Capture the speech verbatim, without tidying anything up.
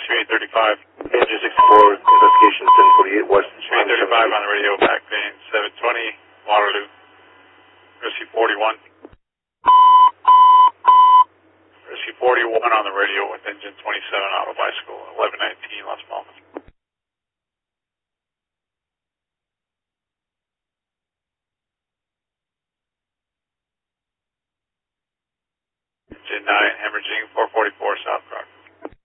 three eight thirty-five. Engine sixty-four, investigation seven forty-eight West. three eight thirty-five on the radio, back paying seven twenty, Waterloo. Rescue forty-one. Rescue forty-one on the radio with engine twenty-seven, auto bicycle, eleven nineteen, Las Palmas. Engine nine, hemorrhaging, four forty-four, South Cross.